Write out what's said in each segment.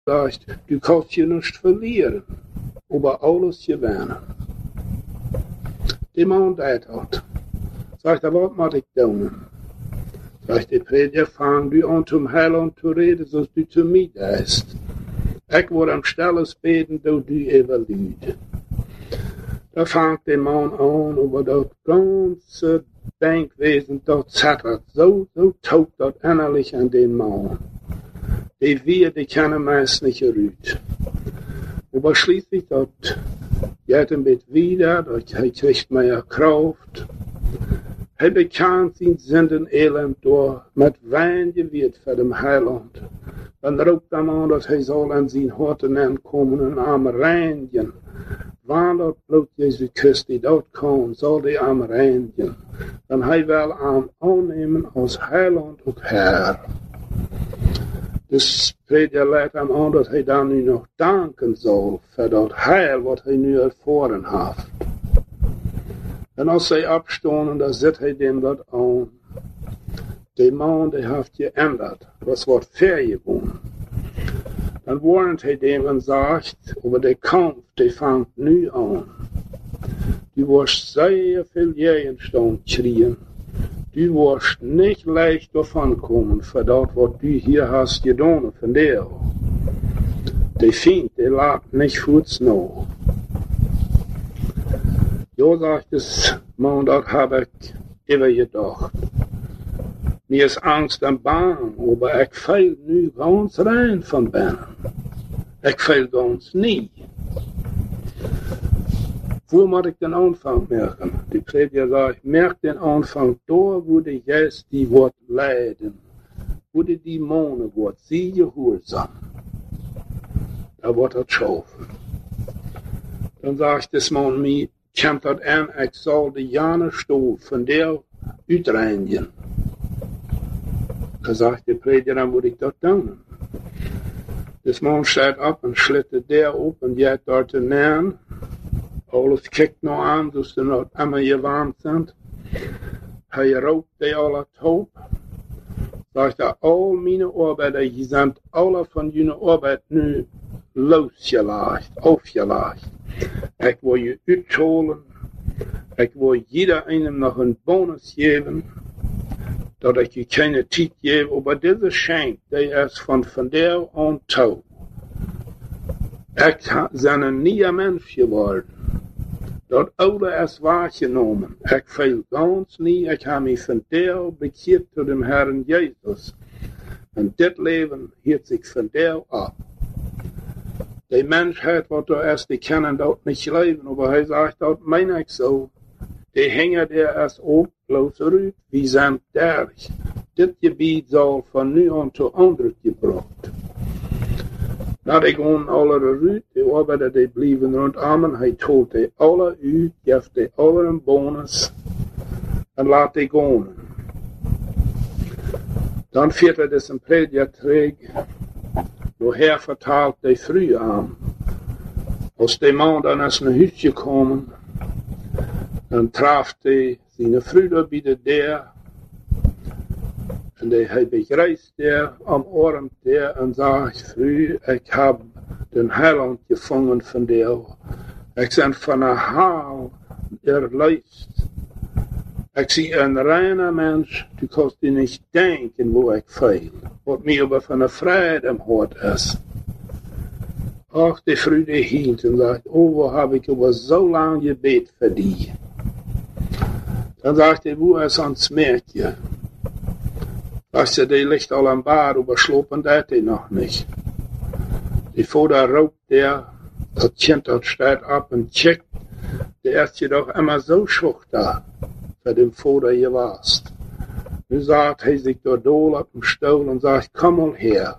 sagt, du kannst je nicht verlieren, aber alles gewinnen. Die Mann deed dat. Sagt er, wat moet ik doen? Sagt de prediker, fang du an zum Heiland zu reden, zoals du zu mir deist. Ik word am stilles beten, do du evaluiert. Da fangt der Mann an, über das ganze Denkwesen, das zattert. So taugt das innerlich an den Mann. Die kennen meist nicht gerührt. Aber schließlich, das geht ihm wieder, er kriegt mehr Kraft. Er bekannt sein Sünden Elend durch, mit Wein gewirrt für den Heiland. Dann ruft er an, dass er soll an sein Horten ankommen und am reinigen. Wann das Blut Jesu Christi dort kommt, soll die am reinigen. Dann er will am annehmen als Heiland und Herr. Das Prediger leidt hem aan dat hij dan nu nog danken zal voor dat heil wat hij nu ervoren heeft. En als hij opstaan, dan zet hij dem dat aan. De man die heeft geändert, was wordt vergewonnen. Dan warnt hij dem en zegt, over de kamp, die vangt nu aan. Du wirst sehr viel Gegenstand kriegen. Du wirst nicht leicht davon kommen, für das, was du hier hast getan, von dir. Der Feind, der lässt nicht kurz nach. Ja, sagt es, man, das habe ich immer gedacht. Mir ist Angst am Bahn, aber ich fehl nu ganz rein von binnen. Ich fehl ganz nie. Wo moet ik den Anfang merken? Die Prediger sagt, merk den Anfang da, wo der Geist die wordt leiden. Wo die Dämonen wordt, sie gehorsam. Da wordt het schaffen. Dan sagt es man mir, kommt dat an, ich soll die Jane Stoel von der uitreinigen. Da sagt der Prediger, dan moet ik dat doen. Das man staat op en schlittert der op en gaat dort hinein. Alles kijkt nog aan, dus ze nog allemaal gewarmd zijn. Hij rookt die alle hoop. Zegt er, al mijn arbeiders, je zijn alle van jullie arbeid nu losgelaagd, afgelaagd. Ik wil je uithalen. Ik wil jeder einem nog een bonus geven. Dat ik je keine tijd geef, maar deze schenk, die is van der aan toe. Ik ben een nieuwe mens geworden. Dat oude is waargenomen. Ik viel ganz nie, ik heb mij van der bekeerd tot dem Herrn Jezus. En dit leven hield zich van der ab. Die Menschheit, wat er is, die kennen dat niet leven, maar hij zegt, dat meen ik zo. Die hingen der is ook bloos uit, wie zijn derg. Dit gebied zal van nu aan tot anderen gebracht. Nou, die gaan alle uit, die arbeiders die blijven rondom en hij tolt die alle uit, geeft die alle een bonus en laat die gaan. Dan viert hij dus een prediger terug, doorher vertaalt die früh aan. Als die man dan is naar huis gekomen, dan traf hij zijn vrienden bij der. En hij begrijpt der, omarmt der en zegt, Frau, ik heb den Heiland gevangen van der. Ik ben van een haal erleist. Ik zie een reiner mens, du kannst dir nicht denken, wo ik feil. Wat mir aber von der Freiheit im Hort ist. Ach, die Frau, die hint und sagt, oh, wo habe ich aber so lange gebet für die. Dann sagt er, wo ist ans Märkje? Als je die ligt al aan baar, überschlopen dat hij nog niet. Die Vater rookt der, dat kind dat staat op en checkt. Der ist jedoch immer so schwach da, für den Vater gewast. Nu sagt hij sich door dool op dem Stuhl und sagt, komm mal her.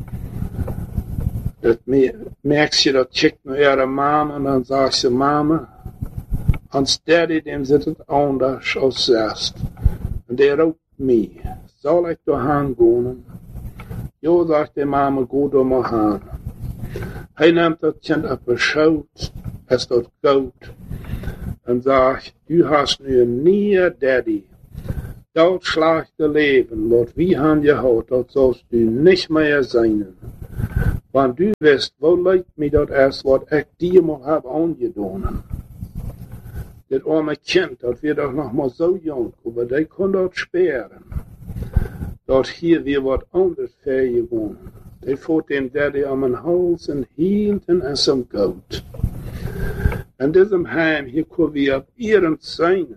Dat merkst je, dat checkt nur ihre Mama und dann sagt sie, Mama, ans Daddy, dem zit het anders als zuerst. Und der rookt mich. Zal ik doorheen gaan? Ja, sagt die Mama, go door maar heen. Hij neemt dat kind op de schoot, is dat goed, en zegt, du hast nu een nieuwe daddy. Dat slechte leven, wat we hebben gehad, dat sollst du niet meer zijn. Want du wist, wo lijkt me dat is wat ik dir mal heb aangedaan. Dat arme kind, dat weer doch nog maar zo jong, maar die kon dat speren. Dat hier weer wat anders vergewoon. Die voert den daddy aan mijn hals en hielden en som goud. En diesem heim, hier kon wir op ihren zijn.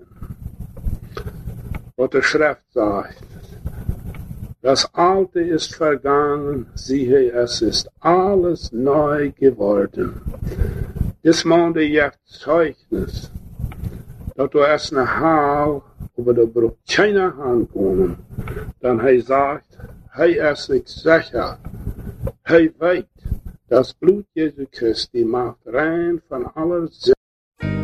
Wat de schrift sagt. Das Alte ist vergangen, siehe, es ist alles neu geworden. Dis maande je Zeugnis, dat du erst eine Haal über der Brücke keiner ankommen. Dann hij sagt, hij ist sich sicher, hij weet, das Blut Jesu Christi macht rein von aller Sünde.